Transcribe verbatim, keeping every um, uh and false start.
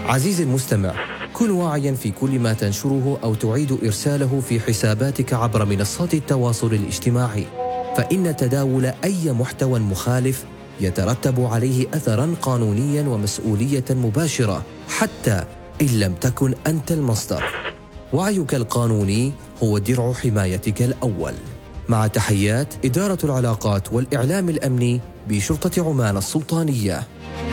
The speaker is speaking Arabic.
عزيزي المستمع، كن واعياً في كل ما تنشره أو تعيد إرساله في حساباتك عبر منصات التواصل الاجتماعي، فإن تداول أي محتوى مخالف يترتب عليه أثراً قانونياً ومسؤولية مباشرة حتى إن لم تكن أنت المصدر. وعيك القانوني هو درع حمايتك الأول. مع تحيات إدارة العلاقات والإعلام الأمني بشرطة عمان السلطانية.